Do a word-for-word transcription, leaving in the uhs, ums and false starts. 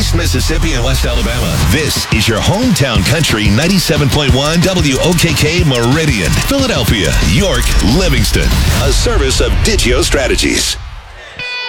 East Mississippi and West Alabama. This is your hometown country ninety-seven point one W O K K Meridian, Philadelphia, York, Livingston. A service of Digio Strategies.